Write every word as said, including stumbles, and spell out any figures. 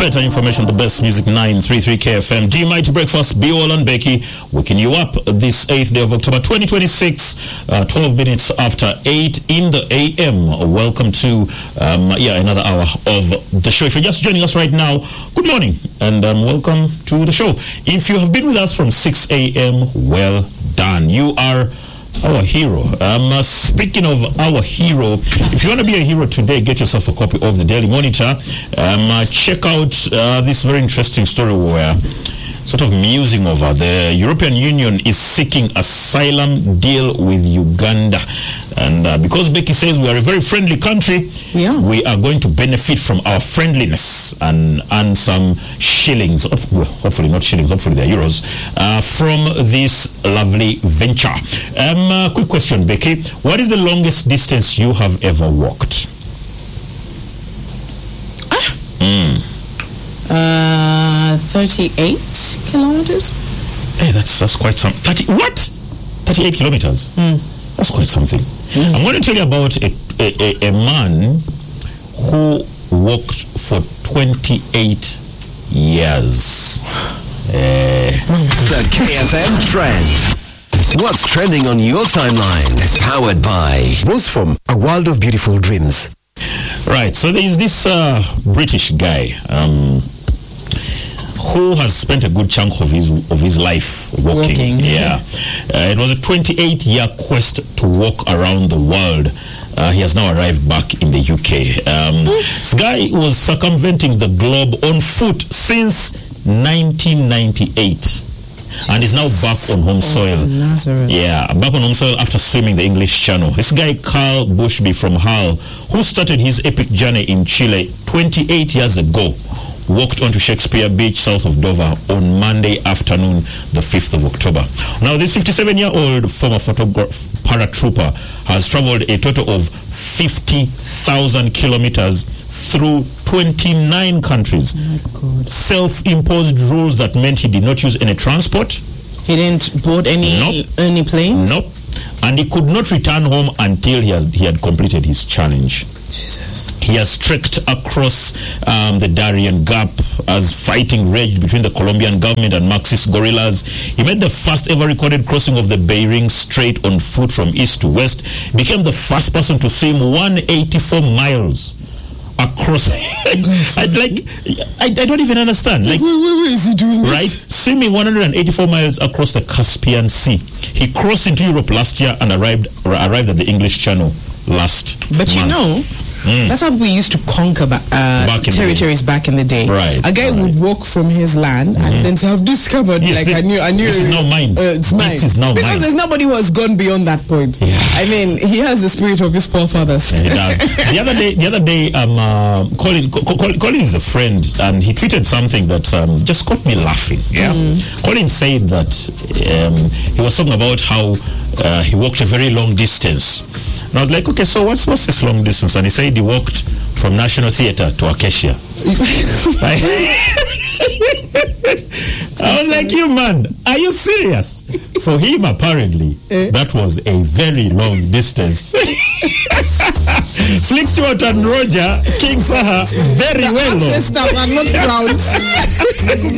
better information, the best music, nine thirty-three K F M. G Mighty Breakfast, Biol and Becky, waking you up this eighth day of October twenty twenty-six, uh, twelve minutes after eight in the A M. Welcome to, um, yeah, another hour of the show. If you're just joining us right now, good morning and um, welcome to the show. If you have been with us from six A M, well done. You are our hero. Um, uh, speaking of our hero, if you want to be a hero today, get yourself a copy of the Daily Monitor. Um, uh, check out uh, this very interesting story where sort of musing over the European Union is seeking asylum deal with Uganda. And uh, because Becky says we are a very friendly country, yeah. we are going to benefit from our friendliness and earn some shillings, of, well, hopefully not shillings, hopefully they're euros, uh, from this lovely venture. Um, uh, quick question, Becky. What is the longest distance you have ever walked? Ah. Mm. Uh, thirty-eight kilometers. Hey, that's that's quite some. Thirty what? Thirty-eight kilometers. Mm. That's quite something. Mm. I'm going to tell you about a, a, a man who walked for twenty-eight years. Uh, the K F M trend. What's trending on your timeline? Powered by Rosefom, a world of beautiful dreams. Right, so there's this uh, British guy um, who has spent a good chunk of his of his life walking. walking. Yeah, uh, it was a twenty-eight year quest to walk around the world. Uh, he has now arrived back in the U K. Um, this guy was circumventing the globe on foot since nineteen ninety-eight. And is now back on home soil. Nazareth. Yeah, back on home soil after swimming the English Channel. This guy, Carl Bushby from Hull, who started his epic journey in Chile twenty-eight years ago, walked onto Shakespeare Beach south of Dover on Monday afternoon, the fifth of October. Now, this fifty-seven-year-old former photograph paratrooper has traveled a total of fifty thousand kilometers through twenty-nine countries. Oh, self-imposed rules that meant he did not use any transport. He didn't board any nope. any planes? Nope. And he could not return home until he, has, he had completed his challenge. Jesus. He has trekked across um, the Darien Gap as fighting raged between the Colombian government and Marxist guerrillas. He made the first ever recorded crossing of the Bering Strait on foot from east to west. He became the first person to swim one hundred eighty-four miles across. I, like I, I don't even understand. Like, where, where, where is he doing this? Right, swimming one hundred eighty-four miles across the Caspian Sea. He crossed into Europe last year and arrived arrived at the English Channel last But month. you know, mm. that's how we used to conquer ba- uh, back territories back in the day. Right, a guy right. would walk from his land mm-hmm. and then to have discovered, yes, like this, I knew, I knew this is now mine. Uh, it's this mine. is now because mine. there's nobody who has gone beyond that point. Yeah. I mean, he has the spirit of his forefathers. Yeah, the other day, the other day, um, uh, Colin, Colin, Colin is a friend, and he tweeted something that um, just got me laughing. Yeah, mm. Colin said that um, he was talking about how uh, he walked a very long distance. And I was like, okay, so what's what's this long distance? And he said he walked from National Theatre to Acacia. I was like, you man, are you serious? For him, apparently, eh? that was a very long distance. Slick Stewart and Roger, King Saha, very the well. Ancestors are not proud.